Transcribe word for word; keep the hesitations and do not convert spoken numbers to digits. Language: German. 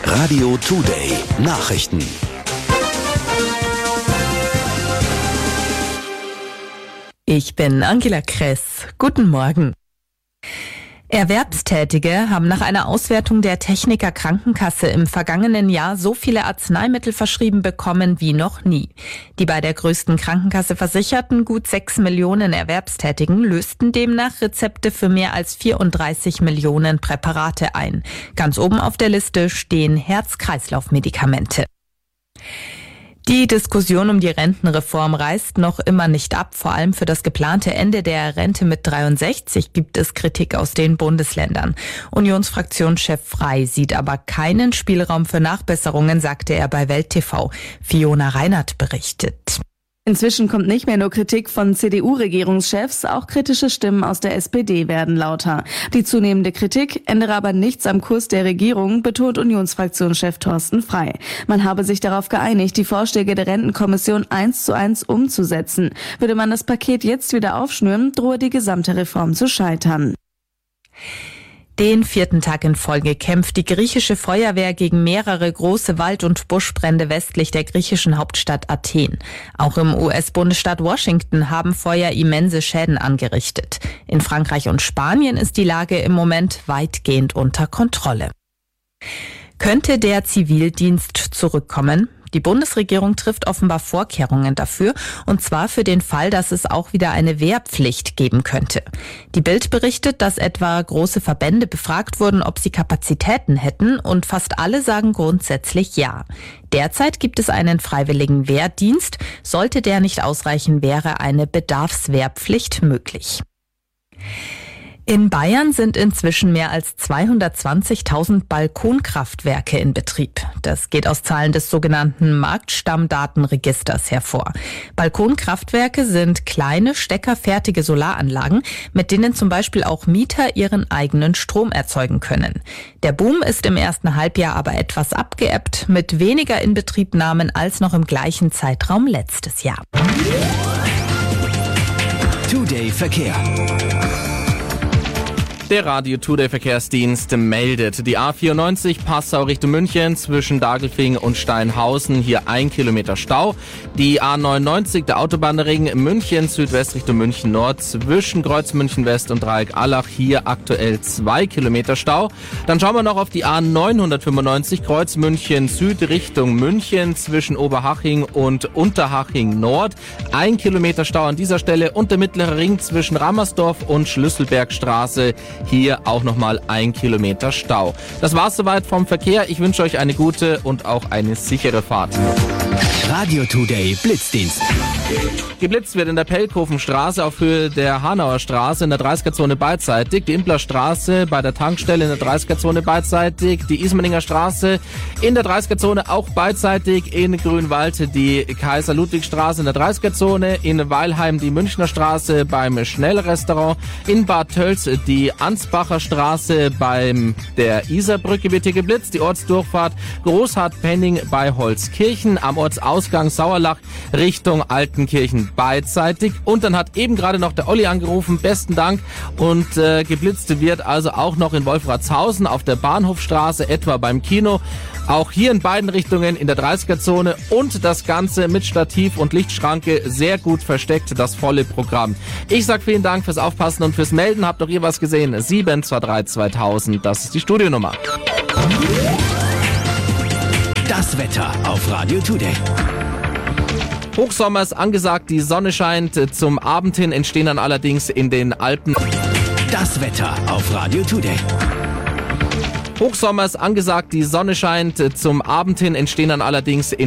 Radio Today Nachrichten. Ich bin Angela Kress. Guten Morgen. Erwerbstätige haben nach einer Auswertung der Techniker Krankenkasse im vergangenen Jahr so viele Arzneimittel verschrieben bekommen wie noch nie. Die bei der größten Krankenkasse versicherten gut sechs Millionen Erwerbstätigen lösten demnach Rezepte für mehr als vierunddreißig Millionen Präparate ein. Ganz oben auf der Liste stehen Herz-Kreislauf-Medikamente. Die Diskussion um die Rentenreform reißt noch immer nicht ab. Vor allem für das geplante Ende der Rente mit dreiundsechzig gibt es Kritik aus den Bundesländern. Unionsfraktionschef Frey sieht aber keinen Spielraum für Nachbesserungen, sagte er bei Welt T V. Fiona Reinert berichtet. Inzwischen kommt nicht mehr nur Kritik von C D U-Regierungschefs, auch kritische Stimmen aus der S P D werden lauter. Die zunehmende Kritik ändere aber nichts am Kurs der Regierung, betont Unionsfraktionschef Thorsten Frey. Man habe sich darauf geeinigt, die Vorschläge der Rentenkommission eins zu eins umzusetzen. Würde man das Paket jetzt wieder aufschnüren, drohe die gesamte Reform zu scheitern. Den vierten Tag in Folge kämpft die griechische Feuerwehr gegen mehrere große Wald- und Buschbrände westlich der griechischen Hauptstadt Athen. Auch im U S-Bundesstaat Washington haben Feuer immense Schäden angerichtet. In Frankreich und Spanien ist die Lage im Moment weitgehend unter Kontrolle. Könnte der Zivildienst zurückkommen? Die Bundesregierung trifft offenbar Vorkehrungen dafür, und zwar für den Fall, dass es auch wieder eine Wehrpflicht geben könnte. Die Bild berichtet, dass etwa große Verbände befragt wurden, ob sie Kapazitäten hätten, und fast alle sagen grundsätzlich ja. Derzeit gibt es einen freiwilligen Wehrdienst. Sollte der nicht ausreichen, wäre eine Bedarfswehrpflicht möglich. In Bayern sind inzwischen mehr als zweihundertzwanzigtausend Balkonkraftwerke in Betrieb. Das geht aus Zahlen des sogenannten Marktstammdatenregisters hervor. Balkonkraftwerke sind kleine, steckerfertige Solaranlagen, mit denen zum Beispiel auch Mieter ihren eigenen Strom erzeugen können. Der Boom ist im ersten Halbjahr aber etwas abgeebbt, mit weniger Inbetriebnahmen als noch im gleichen Zeitraum letztes Jahr. Today Verkehr. Der Radio Today Verkehrsdienst meldet, die A vierundneunzig Passau Richtung München zwischen Dagelfing und Steinhausen, hier ein Kilometer Stau. Die A neunundneunzig, der Autobahnring München Südwest Richtung München Nord zwischen Kreuz München West und Dreieck Allach, hier aktuell zwei Kilometer Stau. Dann schauen wir noch auf die A neunhundertfünfundneunzig Kreuz München Süd Richtung München zwischen Oberhaching und Unterhaching Nord. Ein Kilometer Stau an dieser Stelle, und der mittlere Ring zwischen Rammersdorf und Schlüsselbergstraße. Hier auch nochmal ein Kilometer Stau. Das war's soweit vom Verkehr. Ich wünsche euch eine gute und auch eine sichere Fahrt. Radio Today Blitzdienst. Geblitzt wird in der Pelkhofenstraße auf Höhe der Hanauer Straße in der dreißiger-Zone beidseitig, die Impler Straße bei der Tankstelle in der dreißiger-Zone beidseitig, die Ismaninger Straße in der dreißiger-Zone auch beidseitig, in Grünwald die Kaiser-Ludwig-Straße in der dreißiger-Zone, in Weilheim die Münchner Straße beim Schnellrestaurant, in Bad Tölz die Ansbacher Straße beim der Isarbrücke wird hier geblitzt, die Ortsdurchfahrt Großhardt-Penning bei Holzkirchen, am Ortsausgang Sauerlach Richtung Altenkirchen beidseitig, und dann hat eben gerade noch der Olli angerufen, besten Dank, und äh, geblitzt wird also auch noch in Wolfratshausen auf der Bahnhofstraße, etwa beim Kino, auch hier in beiden Richtungen in der dreißiger-Zone, und das Ganze mit Stativ und Lichtschranke sehr gut versteckt, das volle Programm. Ich sag vielen Dank fürs Aufpassen und fürs Melden. Habt doch ihr was gesehen? sieben zwei drei zweitausend, das ist die Studionummer. Das Wetter auf Radio Today. Hochsommer ist angesagt, die Sonne scheint. Zum Abend hin entstehen dann allerdings in den Alpen. Das Wetter auf Radio Today. Hochsommer ist angesagt, die Sonne scheint. Zum Abend hin entstehen dann allerdings in